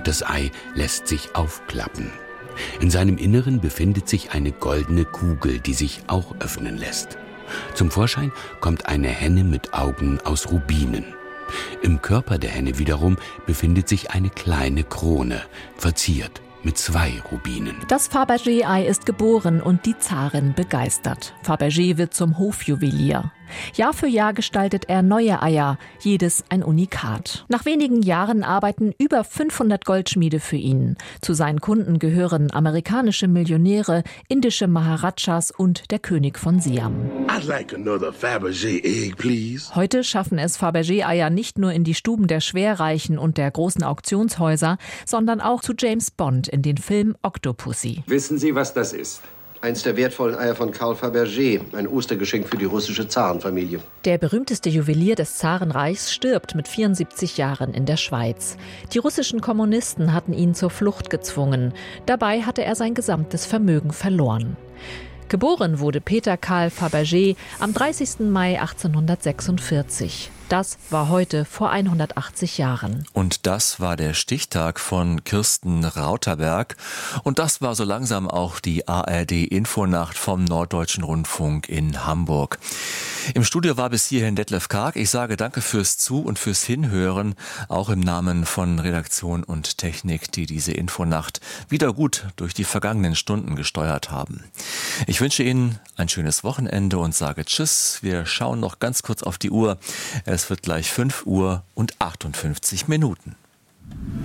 Das Ei lässt sich aufklappen. In seinem Inneren befindet sich eine goldene Kugel, die sich auch öffnen lässt. Zum Vorschein kommt eine Henne mit Augen aus Rubinen. Im Körper der Henne wiederum befindet sich eine kleine Krone, verziert mit 2 Rubinen. Das Fabergé-Ei ist geboren und die Zarin begeistert. Fabergé wird zum Hofjuwelier. Jahr für Jahr gestaltet er neue Eier, jedes ein Unikat. Nach wenigen Jahren arbeiten über 500 Goldschmiede für ihn. Zu seinen Kunden gehören amerikanische Millionäre, indische Maharajas und der König von Siam. I'd like another Fabergé egg, please. Heute schaffen es Fabergé-Eier nicht nur in die Stuben der Schwerreichen und der großen Auktionshäuser, sondern auch zu James Bond in den Film Octopussy. Wissen Sie, was das ist? Eins der wertvollen Eier von Karl Fabergé, ein Ostergeschenk für die russische Zarenfamilie. Der berühmteste Juwelier des Zarenreichs stirbt mit 74 Jahren in der Schweiz. Die russischen Kommunisten hatten ihn zur Flucht gezwungen. Dabei hatte er sein gesamtes Vermögen verloren. Geboren wurde Peter Karl Fabergé am 30. Mai 1846. Das war heute vor 180 Jahren. Und das war der Stichtag von Kirsten Rauterberg. Und das war so langsam auch die ARD-Infonacht vom Norddeutschen Rundfunk in Hamburg. Im Studio war bis hierhin Detlef Karg. Ich sage danke fürs Zu- und fürs Hinhören, auch im Namen von Redaktion und Technik, die diese Infonacht wieder gut durch die vergangenen Stunden gesteuert haben. Ich wünsche Ihnen ein schönes Wochenende und sage Tschüss. Wir schauen noch ganz kurz auf die Uhr. Es wird gleich 5:58 Uhr.